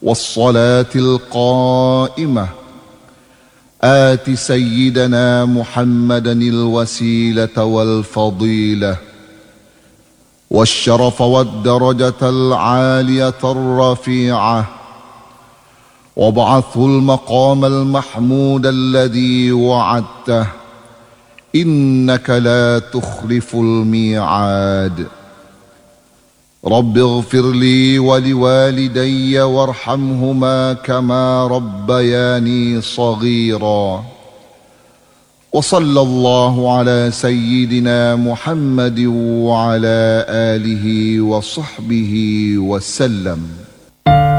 والصلاة القائمة آت سيدنا محمدا الوسيلة والفضيلة والشرف والدرجة العالية الرفيعة، وابعثه المقام المحمود الذي وعدته، إنك لا تخلف الميعاد. رب اغفر لي ولوالدي وارحمهما كما ربياني صغيرا. وصلى الله على سيدنا محمد وعلى آله وصحبه وسلم.